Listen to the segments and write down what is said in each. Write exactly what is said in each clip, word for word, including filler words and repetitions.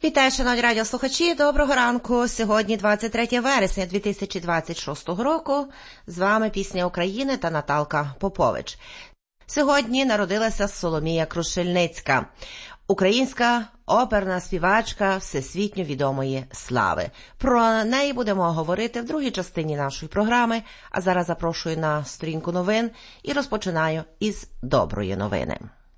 Вітаю, шановні радіослухачі, доброго ранку. Сьогодні двадцять третє вересня дві тисячі двадцять шостого року. З вами Пісня України та Наталка Попович. Сьогодні народилася Соломія Крушельницька, українська оперна співачка всесвітньо відомої слави. Про неї будемо говорити в другій частині нашої програми, а зараз запрошую на сторінку новин і розпочинаю із доброї новини.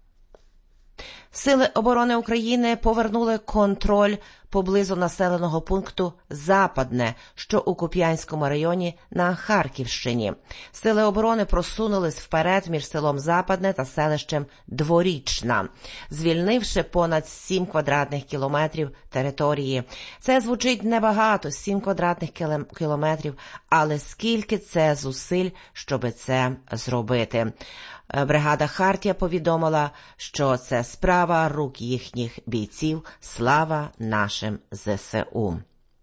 Сили оборони України повернули контроль поблизу населеного пункту Западне, що у Куп'янському районі на Харківщині. Сили оборони просунулись вперед між селом Западне та селищем Дворічна, звільнивши понад сім квадратних кілометрів території. Це звучить небагато, сім квадратних кілометрів, але скільки це зусиль, щоби це зробити. Бригада «Хартія» повідомила, що це справа рук їхніх бійців. Слава нашим зе се у.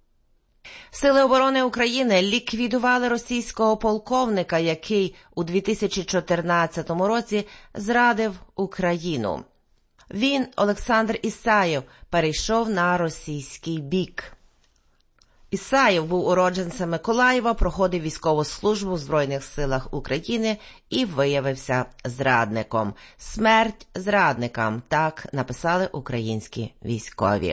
Сили оборони України ліквідували російського полковника, який у дві тисячі чотирнадцятому році зрадив Україну. Він, Олександр Ісаєв, перейшов на російський бік. Ісаєв був уродженцем Миколаєва, проходив військову службу в Збройних силах України і виявився зрадником. Смерть зрадникам, так написали українські військові.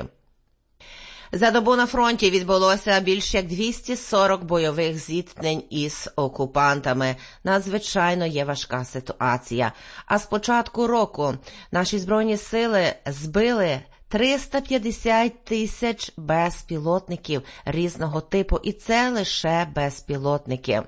За добу на фронті відбулося більше як двісті сорок бойових зіткнень із окупантами. Надзвичайно є важка ситуація. А з початку року наші Збройні сили збили триста п'ятдесят тисяч безпілотників різного типу, і це лише безпілотники.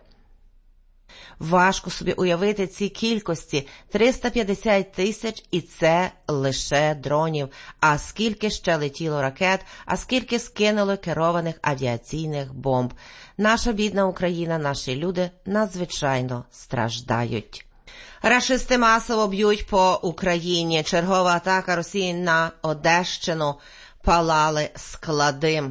Важко собі уявити ці кількості – триста п'ятдесят тисяч, і це лише дронів. А скільки ще летіло ракет, а скільки скинуло керованих авіаційних бомб. Наша бідна Україна, наші люди надзвичайно страждають. Рашисти масово б'ють по Україні. Чергова атака Росії на Одещину. Палали склади.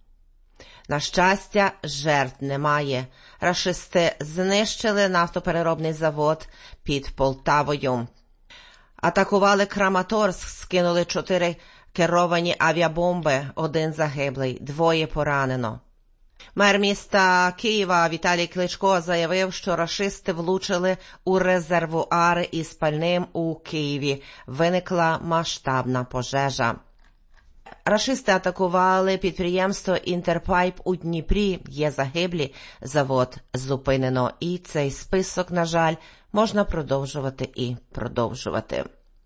На щастя, жертв немає. Рашисти знищили нафтопереробний завод під Полтавою. Атакували Краматорськ, скинули чотири керовані авіабомби, один загиблий, двоє поранено. Мер міста Києва Віталій Кличко заявив, що рашисти влучили у резервуари із пальним у Києві. Виникла масштабна пожежа. Рашисти атакували підприємство «Інтерпайп» у Дніпрі. Є загиблі, завод зупинено. І цей список, на жаль, можна продовжувати і продовжувати.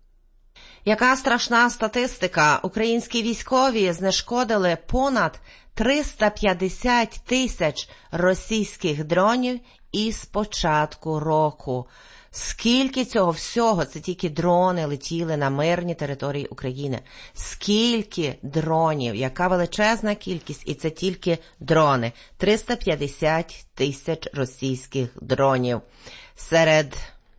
Яка страшна статистика. Українські військові знешкодили понад триста п'ятдесят тисяч російських дронів із початку року. Скільки цього всього, це тільки дрони летіли на мирні території України. Скільки дронів, яка величезна кількість, і це тільки дрони. триста п'ятдесят тисяч російських дронів. Серед...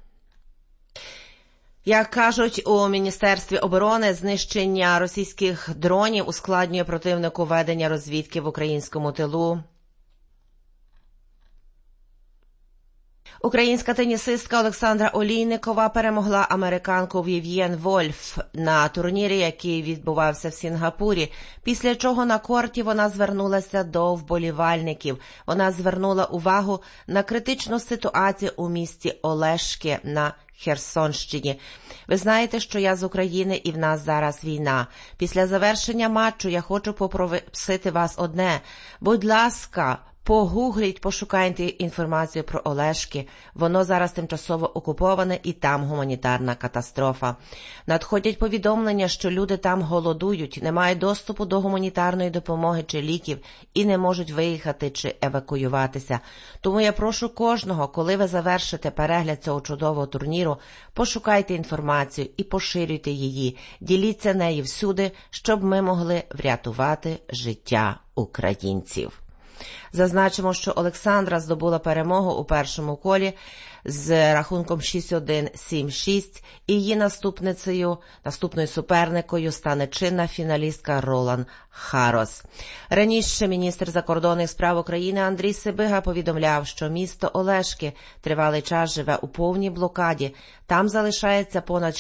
Як кажуть у Міністерстві оборони, знищення російських дронів ускладнює противнику ведення розвідки в українському тилу. Українська тенісистка Олександра Олійникова перемогла американку Вів'єн Вольф на турнірі, який відбувався в Сінгапурі, після чого на корті вона звернулася до вболівальників. Вона звернула увагу на критичну ситуацію у місті Олешки на Херсонщині. Ви знаєте, що я з України і в нас зараз війна. Після завершення матчу я хочу попросити вас одне. Будь ласка, погугліть, пошукайте інформацію про Олешки. Воно зараз тимчасово окуповане і там гуманітарна катастрофа. Надходять повідомлення, що люди там голодують, не мають доступу до гуманітарної допомоги чи ліків і не можуть виїхати чи евакуюватися. Тому я прошу кожного, коли ви завершите перегляд цього чудового турніру, пошукайте інформацію і поширюйте її. Діліться нею всюди, щоб ми могли врятувати життя українців. Зазначимо, що Олександра здобула перемогу у першому колі з рахунком шість один - сім шість, і її наступницею, наступною суперникою стане чинна фіналістка Ролан Харос. Раніше міністр закордонних справ України Андрій Сибига повідомляв, що місто Олешки тривалий час живе у повній блокаді. Там залишається понад